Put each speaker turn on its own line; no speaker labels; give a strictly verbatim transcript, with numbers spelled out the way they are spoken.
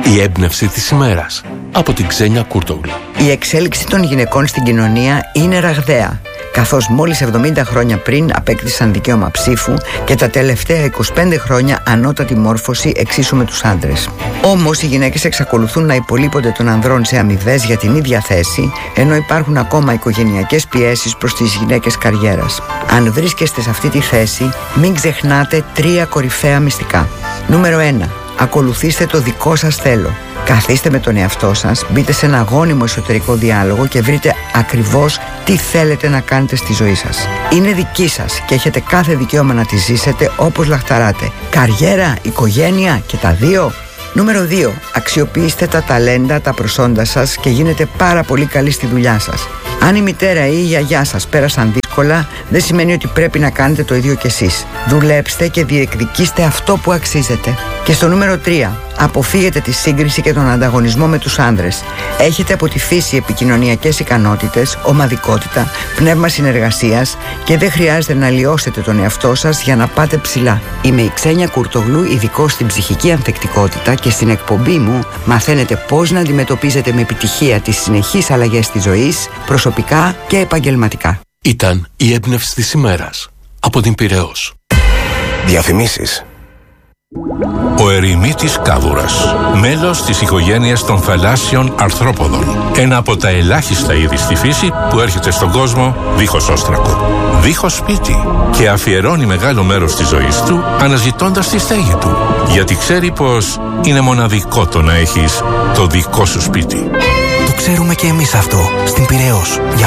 Η έμπνευση της ημέρας από την Ξένια Κούρτογλου.
Η εξέλιξη των γυναικών στην κοινωνία είναι ραγδαία, καθώς μόλις εβδομήντα χρόνια πριν απέκτησαν δικαίωμα ψήφου και τα τελευταία είκοσι πέντε χρόνια ανώτατη μόρφωση εξίσου με τους άντρες. Όμως οι γυναίκες εξακολουθούν να υπολείπονται των ανδρών σε αμοιβές για την ίδια θέση, ενώ υπάρχουν ακόμα οικογενειακές πιέσεις προς τις γυναίκες καριέρας. Αν βρίσκεστε σε αυτή τη θέση, μην ξεχνάτε τρία κορυφαία μυστικά. Νούμερο ένα. Ακολουθήστε το δικό σας θέλω. Καθίστε με τον εαυτό σας, μπείτε σε ένα γόνιμο εσωτερικό διάλογο και βρείτε ακριβώς τι θέλετε να κάνετε στη ζωή σας. Είναι δική σας και έχετε κάθε δικαίωμα να τη ζήσετε όπως λαχταράτε. Καριέρα, οικογένεια και τα δύο. Νούμερο δύο. Αξιοποιήστε τα ταλέντα, τα προσόντα σας και γίνετε πάρα πολύ καλοί στη δουλειά σας. Αν η μητέρα ή η γιαγιά σας πέρασαν δύσκολα, δεν σημαίνει ότι πρέπει να κάνετε το ίδιο κι εσείς. Δουλέψτε και διεκδικήστε αυτό που αξίζετε. Και στο νούμερο τρία. Αποφύγετε τη σύγκριση και τον ανταγωνισμό με τους άνδρες. Έχετε από τη φύση επικοινωνιακές ικανότητες, ομαδικότητα, πνεύμα συνεργασίας και δεν χρειάζεται να λιώσετε τον εαυτό σας για να πάτε ψηλά. Είμαι η Ξένια Κούρτογλου, ειδικός στην ψυχική ανθεκτικότητα, και στην εκπομπή μου μαθαίνετε πώς να αντιμετωπίζετε με επιτυχία τις συνεχείς αλλαγές της ζωής, προσωπικά και επαγγελματικά.
Ήταν η έμπνευση της ημέρας από την Πειραιώς.
Διαφημίσεις.
Ο ερημίτης κάβουρας, μέλος της οικογένειας των θαλάσσιων αρθρόποδων. Ένα από τα ελάχιστα είδη στη φύση που έρχεται στον κόσμο δίχως όστρακο, δίχως σπίτι, και αφιερώνει μεγάλο μέρος της ζωής του αναζητώντας τη στέγη του, γιατί ξέρει πως είναι μοναδικό το να έχεις το δικό σου σπίτι.
Το ξέρουμε και εμείς αυτό στην Πειραιώς.